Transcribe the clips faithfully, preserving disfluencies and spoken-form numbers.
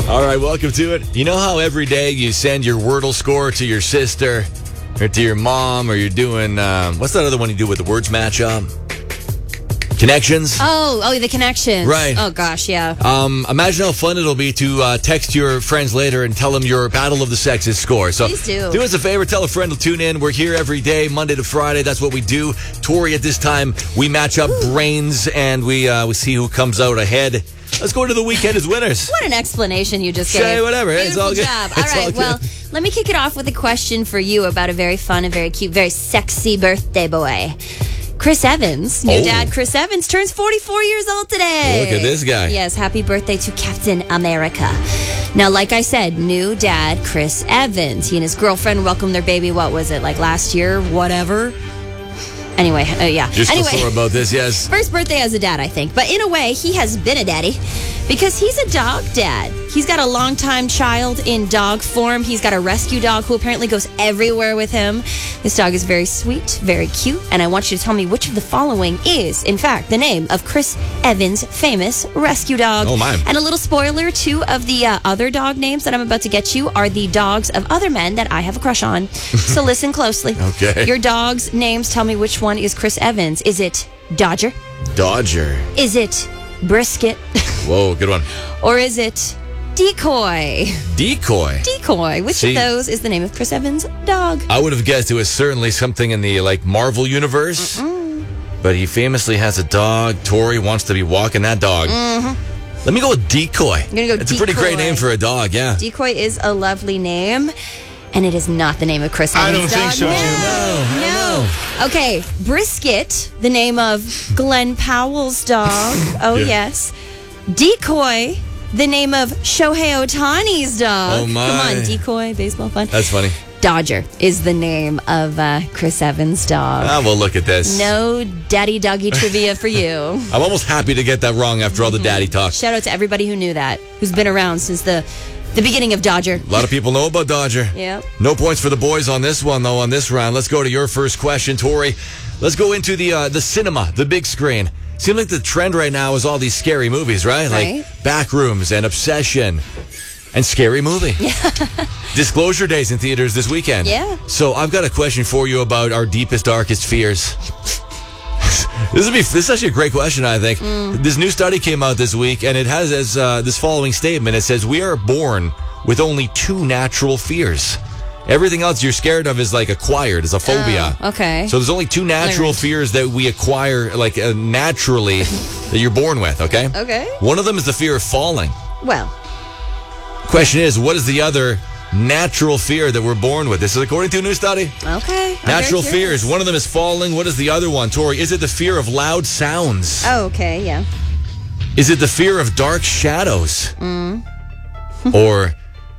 All right, welcome to it. You know how every day you send your Wordle score to your sister or to your mom, or you're doing, um, what's that other one you do with the words match up? Connections? Oh, oh, the connections. Right. Oh, gosh, yeah. Um, imagine how fun it'll be to uh, text your friends later and tell them your Battle of the Sexes score. So Please do. Do us a favor, tell a friend to tune in. We're here every day, Monday to Friday. That's what we do. Tori, at this time, we match up Ooh. brains and we uh, we see who comes out ahead. Let's go into the weekend as winners. What an explanation you just Say gave. whatever. Beautiful It's all good. job. It's all right, all well, good. let me kick it off with a question for you about a very fun and very cute, very sexy birthday boy. Chris Evans, new Oh. dad Chris Evans, turns forty-four years old today. Look at this guy. Yes, happy birthday to Captain America. Now, like I said, new dad Chris Evans. He and his girlfriend welcomed their baby, what was it, like last year? Whatever. Anyway, uh, yeah. You're still anyway, sore about this, yes? First birthday as a dad, I think. But in a way, he has been a daddy because he's a dog dad. He's got a longtime child in dog form. He's got a rescue dog who apparently goes everywhere with him. This dog is very sweet, very cute, and I want you to tell me which of the following is, in fact, the name of Chris Evans' famous rescue dog. Oh, my. And a little spoiler, two of the uh, other dog names that I'm about to get you are the dogs of other men that I have a crush on. So listen closely. Okay. Your dog's names, tell me which one is Chris Evans. Is it Dodger? Dodger. Is it Brisket? Whoa, good one. Or is it Decoy? Decoy. Decoy. Which See, of those is the name of Chris Evans' dog? I would have guessed it was certainly something in the like Marvel universe. Mm-mm. But he famously has a dog. Tori wants to be walking that dog. Mm-hmm. Let me go with Decoy. You're gonna go It's Decoy. a pretty great name for a dog, yeah. Decoy is a lovely name, and it is not the name of Chris Evans' I don't dog. think so, no, Jim. no. Okay, Brisket, the name of Glenn Powell's dog. Oh, Yeah. yes. Decoy, the name of Shohei Ohtani's dog. Oh, my. Come on, Decoy, baseball fun. That's funny. Dodger is the name of uh, Chris Evans' dog. Ah, well, look at this. No daddy doggy trivia for you. I'm almost happy to get that wrong after all the daddy talk. Shout out to everybody who knew that, who's been around since the the beginning of Dodger. A lot of people know about Dodger. Yep. No points for the boys on this one, though, on this round. Let's go to your first question, Tori. Let's go into the uh, the cinema, the big screen. Seems like the trend right now is all these scary movies, right? Right. Like Backrooms and Obsession and Scary Movie. Yeah. Disclosure Days in theaters this weekend. Yeah. So I've got a question for you about our deepest, darkest fears. This would be this is actually a great question, I think. Mm. This new study came out this week, and it has as uh, this following statement. It says, we are born with only two natural fears. Everything else you're scared of is like acquired, is a phobia. Oh, okay. So there's only two natural Learned. fears that we acquire like uh, naturally that you're born with, okay? Okay. One of them is the fear of falling. Well, Question is, what is the other natural fear that we're born with? This is according to a new study. okay. I'm Natural very curious. fears. One of them is falling. What is the other one, Tori? Is it the fear of loud sounds? Oh, okay, yeah. Is it the fear of dark shadows? Mm. Or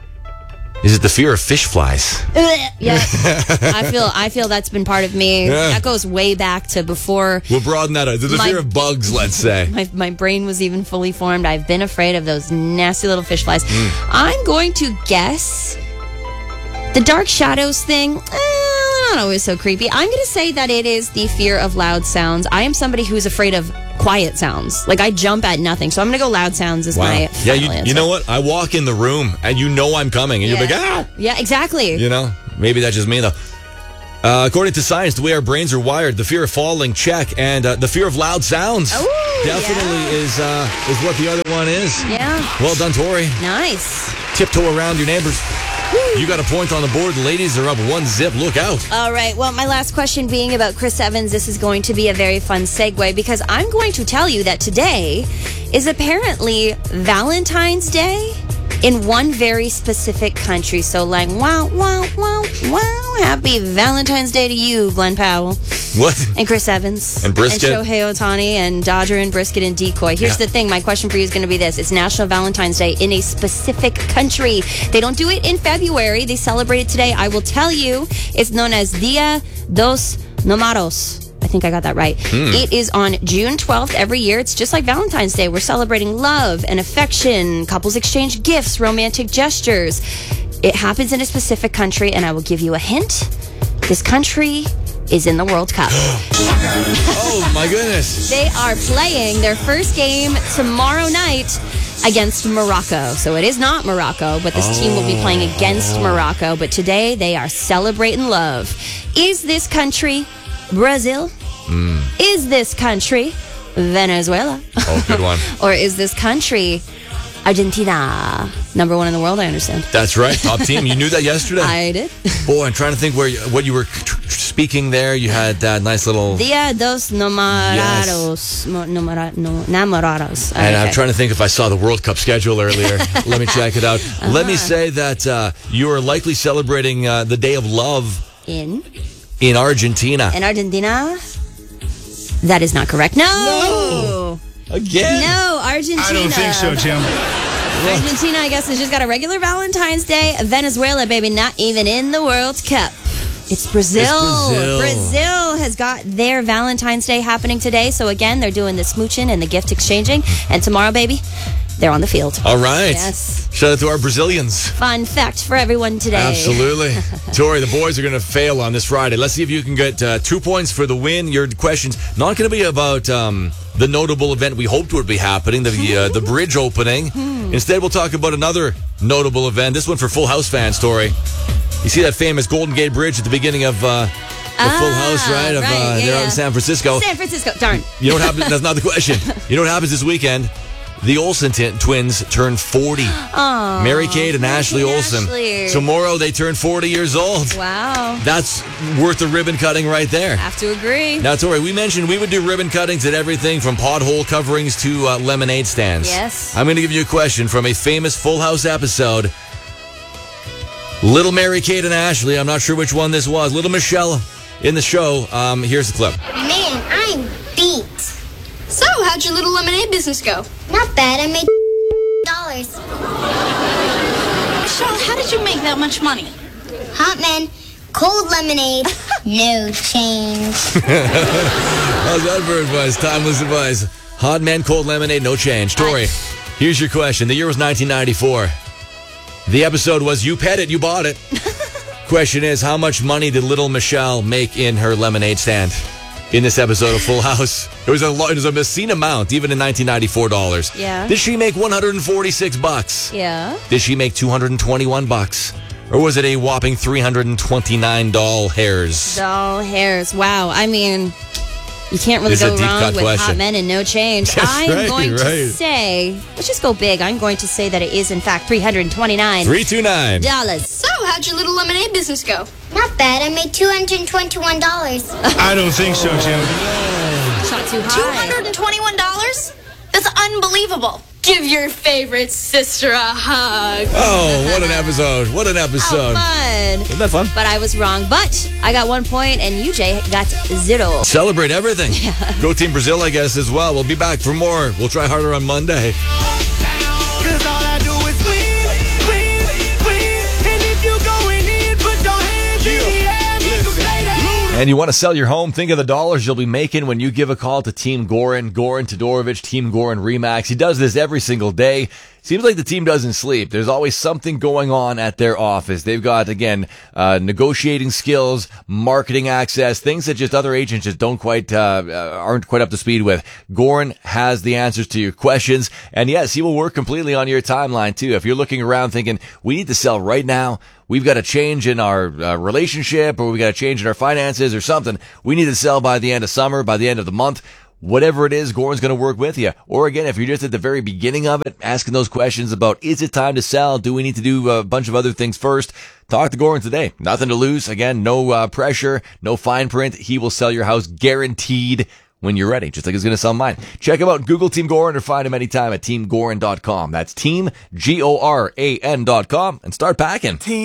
is it the fear of fish flies? Yeah. I feel I feel that's been part of me. Yeah. That goes way back to before We'll broaden that out. Is it the My- fear of bugs, let's say? my, my brain was even fully formed. I've been afraid of those nasty little fish flies. Mm. I'm going to guess the dark shadows thing. Eh, not always so creepy. I'm going to say that it is the fear of loud sounds. I am somebody who's afraid of quiet sounds. Like I jump at nothing. So I'm going to go loud sounds as my Yeah, final you, answer. you know what? I walk in the room and you know I'm coming and Yeah. you're like, ah! Yeah, exactly. You know? Maybe that's just me, though. Uh, according to science, the way our brains are wired, the fear of falling, check, and uh, the fear of loud sounds Ooh, definitely yeah. is uh, is what the other one is. Yeah. Well done, Tori. Nice. Tiptoe around your neighbors. You got a point on the board. The ladies are up one zip. Look out. All right. Well, my last question being about Chris Evans, this is going to be a very fun segue because I'm going to tell you that today is apparently Valentine's Day in one very specific country. So, like, wow, wow, wow, wow. Happy Valentine's Day to you, Glenn Powell. What? And Chris Evans. And Brisket. And Shohei Ohtani and Dodger and Brisket and Decoy. Here's Yeah. the thing. My question for you is going to be this. It's National Valentine's Day in a specific country. They don't do it in February. They celebrate it today. I will tell you. It's known as Dia dos Namorados. I think I got that right. Hmm. It is on June twelfth every year. It's just like Valentine's Day. We're celebrating love and affection. Couples exchange gifts, romantic gestures. It happens in a specific country, and I will give you a hint. This country is in the World Cup. Oh, my goodness. They are playing their first game tomorrow night against Morocco. So it is not Morocco, but this oh. team will be playing against Morocco. But today they are celebrating love. Is this country Brazil? Mm. Is this country Venezuela? Oh, good one. Or is this country Argentina? Number one in the world, I understand. That's right. Top team. You knew that yesterday? I did. Boy, I'm trying to think where you, what you were speaking there. You had that nice little... Dia dos Namorados. Yes. Namora, no, namorados. And okay. I'm trying to think if I saw the World Cup schedule earlier. Let me check it out. Uh-huh. Let me say that uh, you are likely celebrating uh, the Day of Love... In? In Argentina. In Argentina? That is not correct. No! No! Again? No, Argentina. I don't think so, Tim. Argentina, I guess, has just got a regular Valentine's Day. Venezuela, baby, not even in the World Cup. It's Brazil. It's Brazil. Brazil has got their Valentine's Day happening today. So, again, they're doing the smooching and the gift exchanging. And tomorrow, baby, they're on the field. All right. Yes. Shout out to our Brazilians. Fun fact for everyone today. Absolutely. Tori, the boys are going to fail on this Friday. Let's see if you can get uh, two points for the win. Your question's not going to be about um, the notable event we hoped would be happening, the uh, the bridge opening. Instead, we'll talk about another notable event. This one for Full House fans, Tori. You see that famous Golden Gate Bridge at the beginning of uh, the ah, Full House, right? Of, right uh, yeah, they're yeah. out in San Francisco. San Francisco, darn. You know what happens? That's not the question. You know what happens this weekend? The Olsen t- twins turn forty. Aww, Mary-Kate and Ashley Olsen. Ashley. Tomorrow they turn forty years old. Wow. That's worth the ribbon cutting right there. Have to agree. Now, Tori, we mentioned we would do ribbon cuttings at everything from pothole coverings to uh, lemonade stands. Yes. I'm going to give you a question from a famous Full House episode. Little Mary-Kate and Ashley, I'm not sure which one this was. Little Michelle in the show. Um, here's the clip. Man, I'm beat. So, how'd your little lemonade business go? Not bad. I made dollars. Michelle, how did you make that much money? Hot man, cold lemonade, no change. How's that for advice? Timeless advice. Hot man, cold lemonade, no change. Tori, here's your question. The year was nineteen ninety-four. The episode was You Pet It, You Bought It. Question is, how much money did little Michelle make in her lemonade stand? In this episode of Full House, it was a it was a obscene amount, even in nineteen ninety-four dollars. Yeah. Did she make one hundred forty-six bucks? Yeah. Did she make two hundred twenty-one bucks? Or was it a whopping three hundred twenty-nine doll hairs? Doll hairs. Wow. I mean, you can't really This is go a deep wrong cut with question. hot men and no change. That's I'm right, going to right. say, let's just go big. I'm going to say that it is in fact three hundred twenty-nine three two nine dollars. So, how'd your little lemonade business go? Not bad. I made two hundred twenty-one dollars. I don't think so, Tim. Shot too two high. hundred twenty-one dollars? That's unbelievable. Give your favorite sister a hug. Oh, what an episode. What an episode. How fun. Isn't that fun? But I was wrong. But I got one point, and you, Jay, got zero. Celebrate everything. Yeah. Go Team Brazil, I guess, as well. We'll be back for more. We'll try harder on Monday. And you want to sell your home? Think of the dollars you'll be making when you give a call to Team Gorin, Gorin Todorovich, Team Gorin Remax. He does this every single day. Seems like the team doesn't sleep. There's always something going on at their office. They've got, again, uh, negotiating skills, marketing access, things that just other agents just don't quite, uh, uh, aren't quite up to speed with. Gorin has the answers to your questions. And yes, he will work completely on your timeline too. If you're looking around thinking, we need to sell right now, we've got a change in our uh, relationship, or we got a change in our finances or something, we need to sell by the end of summer, by the end of the month. Whatever it is, Gorin's going to work with you. Or again, if you're just at the very beginning of it, asking those questions about, is it time to sell? Do we need to do a bunch of other things first? Talk to Gorin today. Nothing to lose. Again, no uh, pressure, no fine print. He will sell your house guaranteed when you're ready, just like he's going to sell mine. Check him out, Google Team Gorin, or find him anytime at team gorin dot com. That's team, G O R A N dot com, and start packing. Team